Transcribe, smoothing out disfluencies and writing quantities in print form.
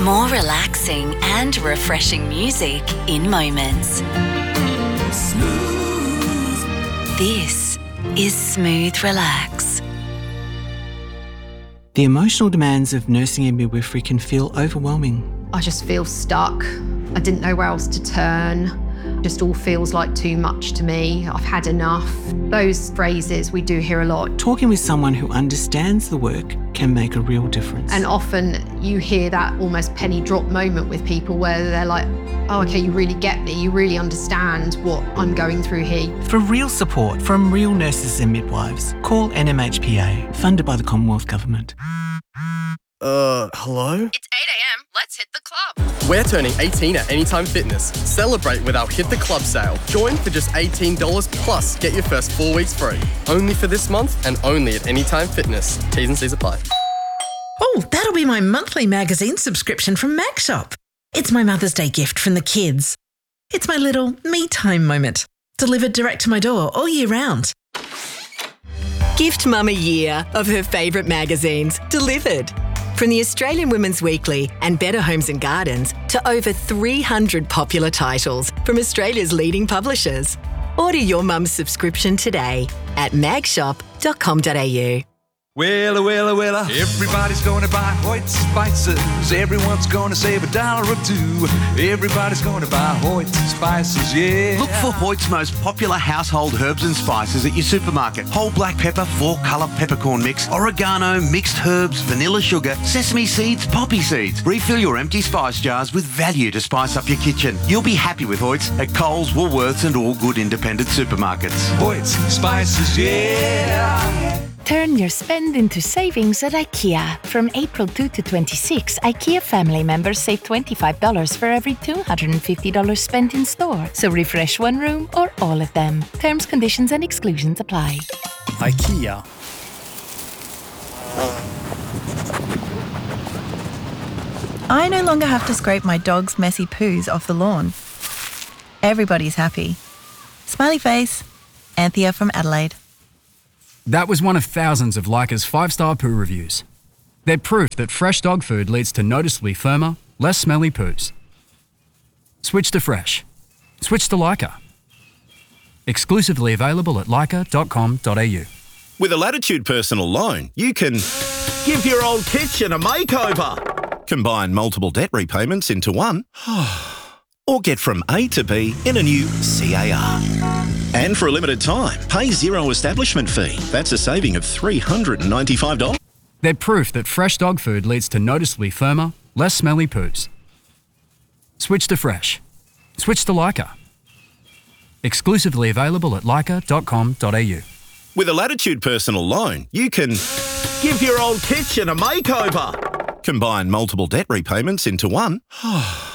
More relaxing and refreshing music in moments. Smooth. This is Smooth Relax. The emotional demands of nursing and midwifery can feel overwhelming. I just feel stuck. I didn't know where else to turn. Just all feels like too much to me. I've had enough. Those phrases we do hear a lot. Talking with someone who understands the work can make a real difference. And often you hear that almost penny drop moment with people where they're like, oh, okay, you really get me. You really understand what I'm going through here. For real support from real nurses and midwives, call NMHPA, funded by the Commonwealth Government. Hello? It's 8 a.m. Let's hit the club. We're turning 18 at Anytime Fitness. Celebrate with our Hit the Club sale. Join for just $18 plus get your first 4 weeks free. Only for this month and only at Anytime Fitness. T's and C's apply. Oh, that'll be my monthly magazine subscription from MacShop. It's my Mother's Day gift from the kids. It's my little me time moment, delivered direct to my door all year round. Gift Mum a year of her favourite magazines delivered. From the Australian Women's Weekly and Better Homes and Gardens to over 300 popular titles from Australia's leading publishers. Order your mum's subscription today at magshop.com.au. Wella. Everybody's gonna buy Hoyt's spices. Everyone's gonna save $1 or $2. Everybody's gonna buy Hoyt's spices, yeah. Look for Hoyt's most popular household herbs and spices at your supermarket. Whole black pepper, 4-colour peppercorn mix, oregano, mixed herbs, vanilla sugar, sesame seeds, poppy seeds. Refill your empty spice jars with value to spice up your kitchen. You'll be happy with Hoyt's at Coles, Woolworths and all good independent supermarkets. Hoyt's spices, yeah. Turn your spend into savings at IKEA. From April 2 to 26, IKEA family members save $25 for every $250 spent in store. So refresh one room or all of them. Terms, conditions and exclusions apply. IKEA. I no longer have to scrape my dog's messy poos off the lawn. Everybody's happy. Smiley face. Anthea from Adelaide. That was one of thousands of Leica's 5-star poo reviews. They're proof that fresh dog food leads to noticeably firmer, less smelly poos. Switch to fresh. Switch to Leica. Exclusively available at leica.com.au. With a Latitude personal loan, you can give your old kitchen a makeover, combine multiple debt repayments into one, or get from A to B in a new CAR. And for a limited time, pay zero establishment fee. That's a saving of $395. They're proof that fresh dog food leads to noticeably firmer, less smelly poos. Switch to fresh. Switch to Leica. Exclusively available at leica.com.au. With a Latitude personal loan, you can give your old kitchen a makeover, combine multiple debt repayments into one,